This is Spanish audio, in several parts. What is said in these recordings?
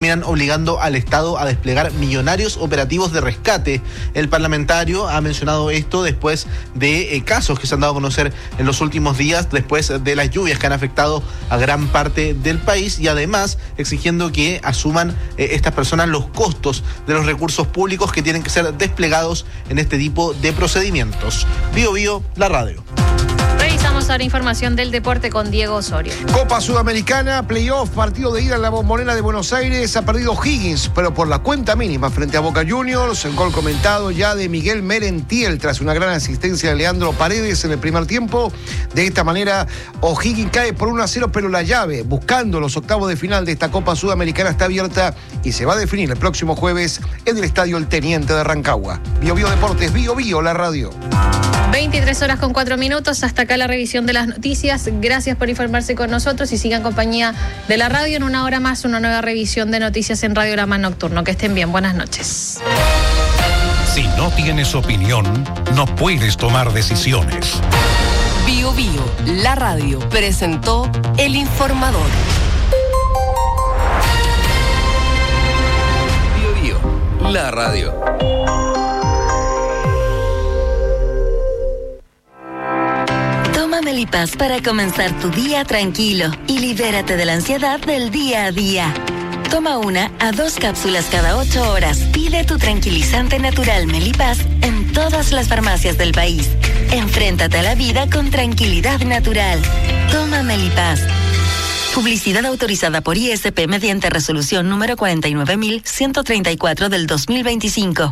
terminan obligando al Estado a desplegar millonarios operativos de rescate. El parlamentario ha mencionado esto después de casos que se han dado a conocer en los últimos días, después de las lluvias que han afectado a gran parte del país, y además exigiendo que asuman estas personas los costos de los recursos públicos que tienen que ser desplegados en este tipo de procedimientos. Bío Bío, la radio. Revisamos ahora información del deporte con Diego Osorio. Copa Sudamericana, playoff, partido de ida en la Bombonera de Buenos Aires. Ha perdido Higgins, pero por la cuenta mínima frente a Boca Juniors. El gol comentado ya de Miguel Merentiel tras una gran asistencia de Leandro Paredes en el primer tiempo. De esta manera, O'Higgins cae por 1-0, pero la llave, buscando los octavos de final de esta Copa Sudamericana, está abierta y se va a definir el próximo jueves en el Estadio El Teniente de Rancagua. Bío Bío Deportes, Bío Bío, la radio. 23:04. Hasta acá la revisión de las noticias. Gracias por informarse con nosotros y sigan compañía de la radio. En una hora más, una nueva revisión de noticias en Radio La Más Nocturno. Que estén bien. Buenas noches. Si no tienes opinión, no puedes tomar decisiones. Bío Bío, la radio, presentó El Informador. Bío Bío, la radio. Toma Melipaz para comenzar tu día tranquilo y libérate de la ansiedad del día a día. Toma 1 a 2 cápsulas cada 8 horas. Pide tu tranquilizante natural Melipaz en todas las farmacias del país. Enfréntate a la vida con tranquilidad natural. Toma Melipaz. Publicidad autorizada por ISP mediante resolución número 49.134 del 2025.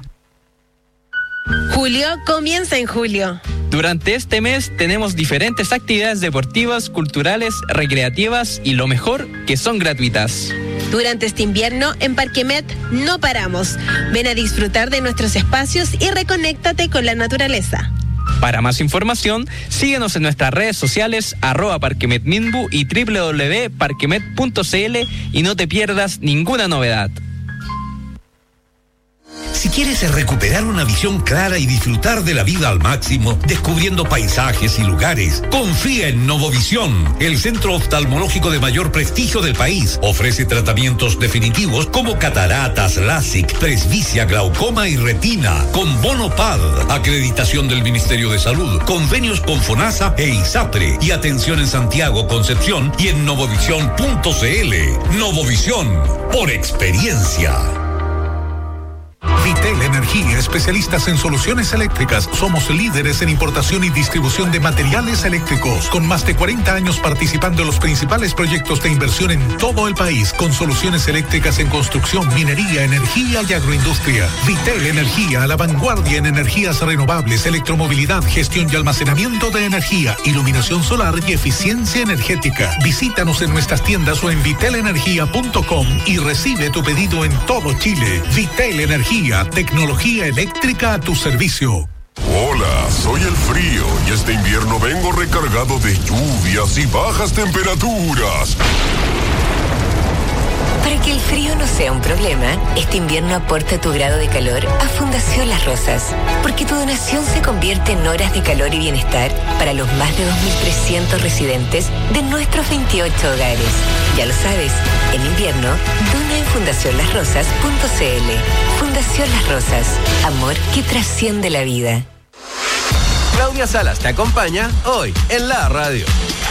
Julio comienza en julio. Durante este mes tenemos diferentes actividades deportivas, culturales, recreativas y lo mejor, que son gratuitas. Durante este invierno, en Parquemet no paramos. Ven a disfrutar de nuestros espacios y reconéctate con la naturaleza. Para más información, síguenos en nuestras redes sociales @parquemetminbu y www.parquemet.cl y no te pierdas ninguna novedad. Si quieres recuperar una visión clara y disfrutar de la vida al máximo, descubriendo paisajes y lugares, confía en Novovisión, el centro oftalmológico de mayor prestigio del país. Ofrece tratamientos definitivos como cataratas, LASIK, presbicia, glaucoma y retina, con bono PAD, acreditación del Ministerio de Salud, convenios con FONASA e ISAPRE, y atención en Santiago, Concepción y en novovisión.cl. Novovisión, por experiencia. Vitel Energía, especialistas en soluciones eléctricas. Somos líderes en importación y distribución de materiales eléctricos, con más de 40 años participando en los principales proyectos de inversión en todo el país, con soluciones eléctricas en construcción, minería, energía y agroindustria. Vitel Energía, a la vanguardia en energías renovables, electromovilidad, gestión y almacenamiento de energía, iluminación solar y eficiencia energética. Visítanos en nuestras tiendas o en vitelenergia.com y recibe tu pedido en todo Chile. Vitel Energía, tecnología eléctrica a tu servicio. Hola, soy el frío y este invierno vengo recargado de lluvias y bajas temperaturas. Para que el frío no sea un problema, este invierno aporta tu grado de calor a Fundación Las Rosas, porque tu donación se convierte en horas de calor y bienestar para los más de 2.300 residentes de nuestros 28 hogares. Ya lo sabes, en invierno, dona en fundacionlasrosas.cl. Fundación Las Rosas, amor que trasciende la vida. Claudia Salas te acompaña hoy en la radio.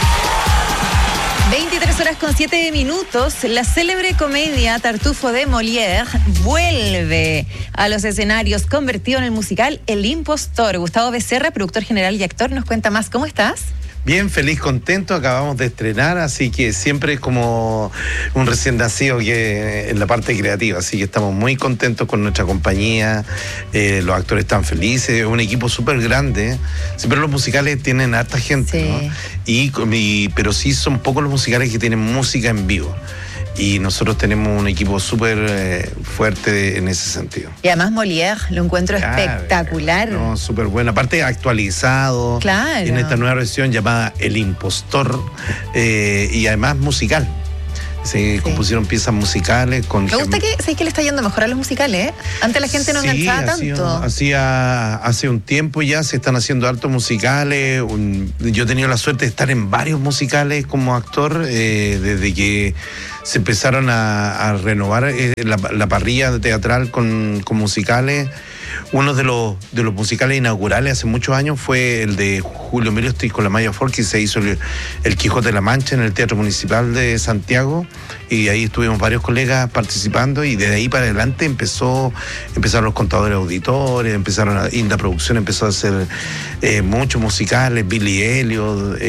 23:07. La célebre comedia Tartufo de Molière vuelve a los escenarios, convertido en el musical El Impostor. Gustavo Becerra, productor general y actor, nos cuenta más. ¿Cómo estás? Bien, feliz, contento, acabamos de estrenar, así que siempre es como un recién nacido que en la parte creativa, así que estamos muy contentos con nuestra compañía, los actores están felices, un equipo súper grande, siempre los musicales tienen harta gente, sí, ¿no? Pero sí son pocos los musicales que tienen música en vivo. Y nosotros tenemos un equipo súper fuerte en ese sentido. Y además Molière, lo encuentro espectacular. No, súper bueno. Aparte actualizado. Claro. En esta nueva versión llamada El Impostor. Y además musical. Se compusieron piezas musicales con... Me gusta que le está yendo mejor a los musicales, ¿eh? Antes la gente no enganchaba tanto. Hace un tiempo ya se están haciendo hartos musicales. Yo he tenido la suerte de estar en varios musicales como actor, desde que se empezaron a renovar la parrilla teatral con musicales. Uno de los musicales inaugurales hace muchos años fue el de Julio Mirostis con la Maya Folk, que se hizo el Quijote de la Mancha en el Teatro Municipal de Santiago, y ahí estuvimos varios colegas participando, y desde ahí para adelante empezaron los contadores auditores, Inda Producción empezó a hacer muchos musicales, Billy Elliot,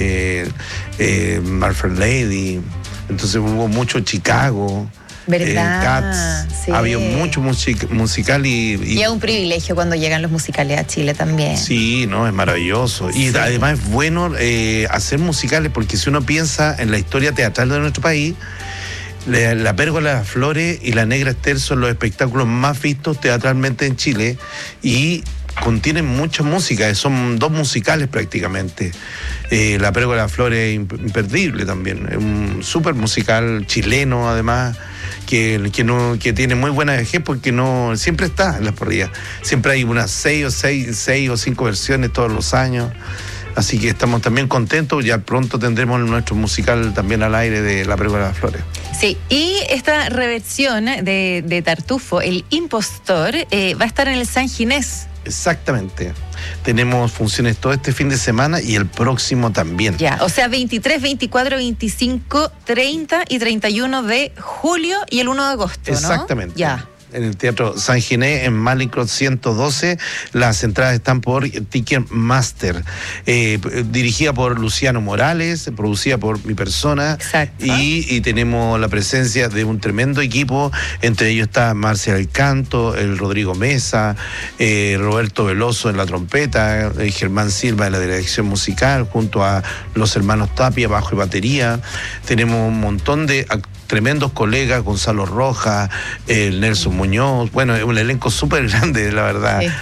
My Fair Lady, entonces hubo mucho Chicago. ¿Verdad? Cats, sí. Había mucho musical y es un privilegio cuando llegan los musicales a Chile también. Sí, no, es maravilloso. Y además es bueno hacer musicales, porque si uno piensa en la historia teatral de nuestro país, La Pérgola de las Flores y La Negra Esther son los espectáculos más vistos teatralmente en Chile y contienen mucha música, son 2 musicales prácticamente. La Pérgola de las Flores es imperdible también, es un súper musical chileno además, que tiene muy buena vejez porque no siempre está en las parrillas. Siempre hay unas 6 o 5 versiones todos los años. Así que estamos también contentos. Ya pronto tendremos nuestro musical también al aire de La Pérgola de las Flores. Sí, y esta reversión de Tartufo, El Impostor, va a estar en el San Ginés. Exactamente. Tenemos funciones todo este fin de semana y el próximo también. Ya, o sea, 23, 24, 25, 30 y 31 de julio y el 1 de agosto, ¿no? Exactamente. Ya. En el Teatro San Ginés, en Malincrot 112. Las entradas están por Ticketmaster. Dirigida por Luciano Morales, producida por mi persona. Exacto. Y tenemos la presencia de un tremendo equipo. Entre ellos está Marcia del Canto, el Rodrigo Mesa, Roberto Veloso en la trompeta, Germán Silva en la dirección musical, junto a los hermanos Tapia, bajo y batería. Tenemos un montón de tremendos colegas, Gonzalo Rojas, Nelson Muñoz, bueno, es un elenco súper grande, la verdad. Sí.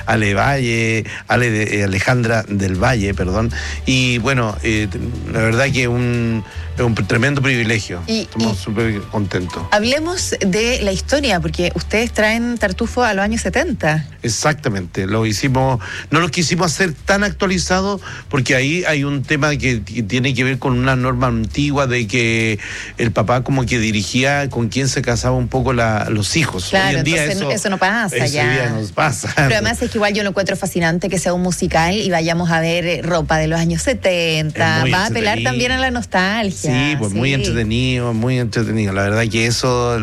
Alejandra del Valle, perdón. Y bueno, la verdad que es un tremendo privilegio. Estamos súper contentos. Hablemos de la historia, porque ustedes traen Tartufo a los años 70. Exactamente, no lo quisimos hacer tan actualizado, porque ahí hay un tema que tiene que ver con una norma antigua de que el papá como que dirigía con quién se casaba un poco los hijos. Claro, hoy en día eso no pasa eso ya. Ya nos pasa. Pero además es que igual yo lo encuentro fascinante que sea un musical y vayamos a ver ropa de los años 70. Va a apelar también a la nostalgia. Sí, pues sí. Muy entretenido. La verdad que eso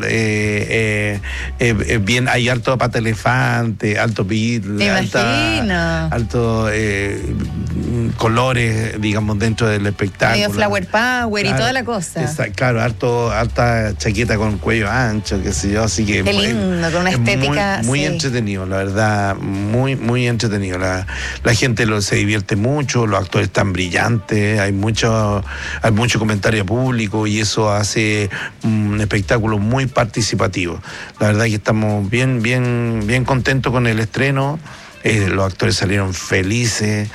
bien, hay harto Pata Elefante, alto beat, alto colores, digamos, dentro del espectáculo. Medio flower power, claro, y toda la cosa. Claro, harta chaqueta con cuello ancho, qué sé yo, así que... Qué lindo, con una estética... Muy entretenido, la verdad, muy entretenido. La gente se divierte mucho, los actores están brillantes, hay mucho comentario público y eso hace un espectáculo muy participativo. La verdad que estamos bien contentos con el estreno. Los actores salieron felices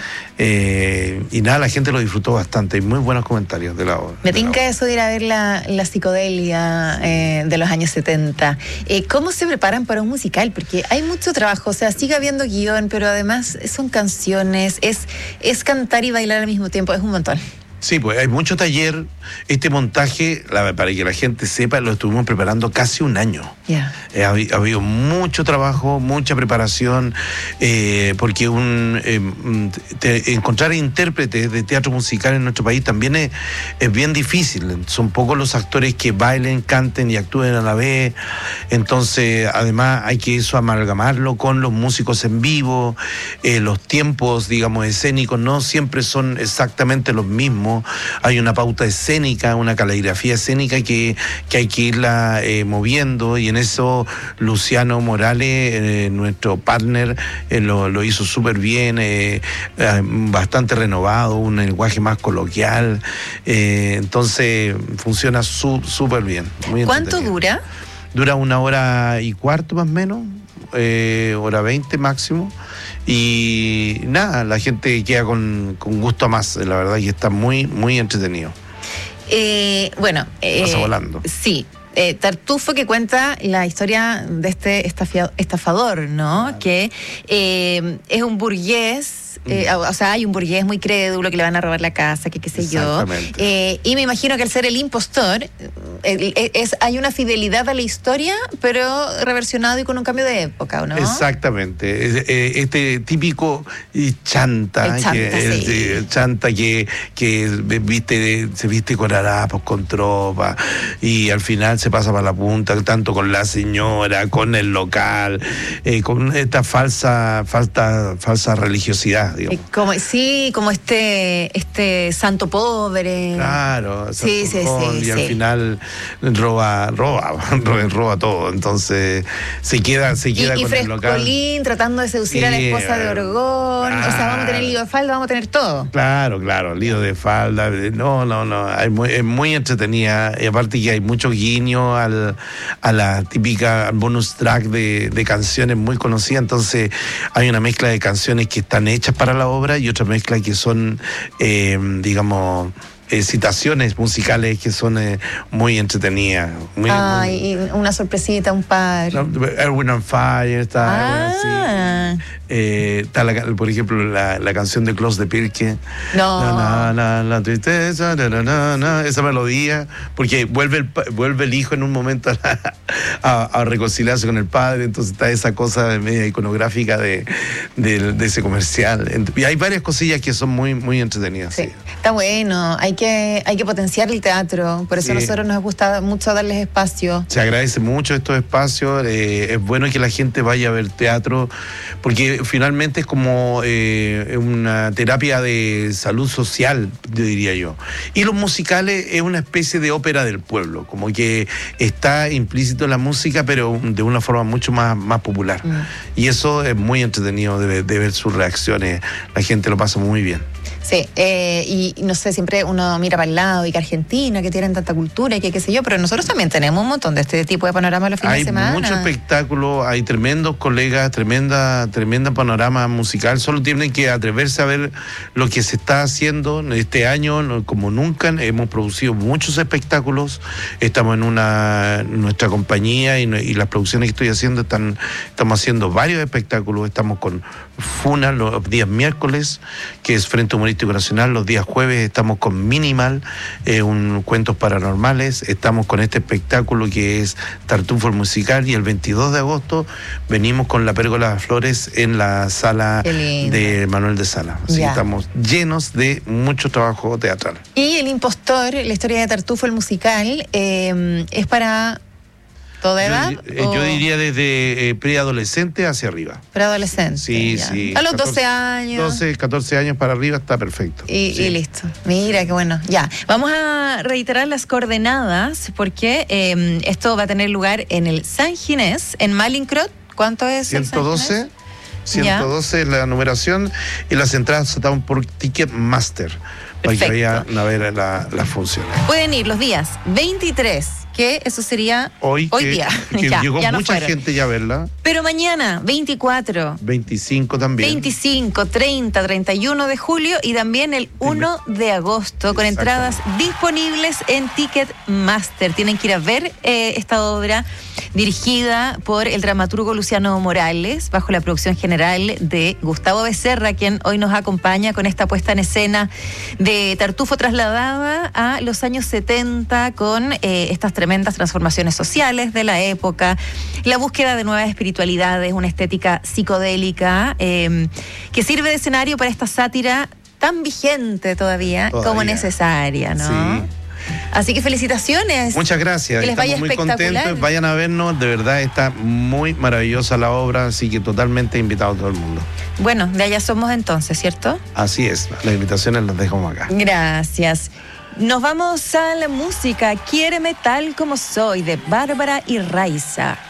y nada, la gente lo disfrutó bastante. Hay muy buenos comentarios de la obra. Me tinca eso de ir a ver la psicodelia de los años 70. ¿Cómo se preparan para un musical? Porque hay mucho trabajo, o sea, sigue habiendo guión, pero además son canciones, es cantar y bailar al mismo tiempo, es un montón. Sí, pues hay mucho taller. Este montaje, para que la gente sepa, lo estuvimos preparando casi un año. Yeah. Ha habido mucho trabajo, mucha preparación, porque encontrar intérpretes de teatro musical en nuestro país también es bien difícil. Son pocos los actores que bailen, canten y actúen a la vez. Entonces, además, hay que amalgamarlo con los músicos en vivo. Los tiempos, digamos, escénicos no siempre son exactamente los mismos. Hay una pauta escénica, una caligrafía escénica que hay que irla moviendo, y en eso Luciano Morales, nuestro partner, lo hizo súper bien, bastante renovado, un lenguaje más coloquial, entonces funciona súper bien. ¿Cuánto dura? Dura 1 hora y cuarto más o menos, 1:20 máximo. Y nada, la gente queda con gusto a más, la verdad que está muy entretenido. Bueno, pasa volando. Sí. Tartufo, que cuenta la historia de este estafador, ¿no? Que es un burgués o sea, hay un burgués muy crédulo que le van a robar la casa, que qué sé yo. Y me imagino que al ser el impostor, hay una fidelidad a la historia, pero reversionado y con un cambio de época, ¿no? Exactamente. Este típico chanta, que se viste con harapos, con tropa, y al final se pasa para la punta, tanto con la señora, con el local, con esta falsa religiosidad, digamos. Como este santo pobre. Claro, sí, y al final roba todo, entonces se queda y con el local. Frescolín tratando de seducir a la esposa de Orgón, o sea, vamos a tener lío de falda, vamos a tener todo. Claro, lío de falda, es muy entretenida, y aparte que hay mucho guiño a la típica bonus track de canciones muy conocidas, entonces hay una mezcla de canciones que están hechas para la obra y otra mezcla que son, citaciones musicales que son muy entretenidas. Y una sorpresita, un par. Erwin on Fire está. Está por ejemplo la canción de Klaus de Pirke. La tristeza, esa melodía, porque vuelve el hijo en un momento a reconciliarse con el padre, entonces está esa cosa media iconográfica de ese comercial. Y hay varias cosillas que son muy, muy entretenidas. Sí. Está bueno, hay que potenciar el teatro, por eso a nosotros nos gusta mucho darles espacio. Se agradece mucho estos espacios, es bueno que la gente vaya a ver teatro, porque finalmente es como una terapia de salud social, diría yo. Y los musicales es una especie de ópera del pueblo, como que está implícito en la música, pero de una forma mucho más popular. Y eso es muy entretenido de ver sus reacciones, la gente lo pasa muy bien. Sí, y no sé, siempre uno mira para el lado y que Argentina, que tienen tanta cultura y que qué sé yo, pero nosotros también tenemos un montón de este tipo de panorama los fines de semana. Hay mucho espectáculo, hay tremendos colegas, tremenda panorama musical, solo tienen que atreverse a ver lo que se está haciendo este año, como nunca, hemos producido muchos espectáculos, estamos en nuestra compañía y las producciones que estoy haciendo, estamos haciendo varios espectáculos, estamos con FUNA los días miércoles, que es Frente Humorístico Nacional, los días jueves estamos con Minimal, cuentos paranormales, estamos con este espectáculo que es Tartufo el Musical, y el 22 de agosto venimos con La Pérgola de Flores en la sala de Manuel de Sala. Así que estamos llenos de mucho trabajo teatral. Y El Impostor, la historia de Tartufo el Musical, es para ¿toda edad? Yo diría desde preadolescente hacia arriba. Preadolescente. Sí. A los 12 años. 12, 14 años para arriba está perfecto. Y listo. Mira, qué bueno. Ya, vamos a reiterar las coordenadas porque esto va a tener lugar en el San Ginés, en Malincrot. ¿Cuánto es? 112. 112 es la numeración y las entradas están por Ticketmaster. Para que vayan a ver las funciones. Pueden ir los días 23, que eso sería hoy día. Que llegó mucha gente ya a verla. Pero mañana, 24. 25 también. 25, 30, 31 de julio y también el 1 de agosto, con entradas disponibles en Ticketmaster. Tienen que ir a ver esta obra dirigida por el dramaturgo Luciano Morales, bajo la producción general de Gustavo Becerra, quien hoy nos acompaña con esta puesta en escena de Tartufo trasladada a los años 70 con estas tremendas transformaciones sociales de la época, la búsqueda de nuevas espiritualidades, una estética psicodélica que sirve de escenario para esta sátira tan vigente todavía como necesaria, ¿no? Sí. Así que felicitaciones. Muchas gracias. Que les vaya Estamos muy espectacular. contentos. Vayan a vernos. De verdad está muy maravillosa la obra, así que totalmente invitado a todo el mundo. Bueno, de allá somos entonces, ¿cierto? Así es. Las invitaciones las dejamos acá. Gracias. Nos vamos a la música. Quiéreme tal como soy, de Bárbara y Raiza.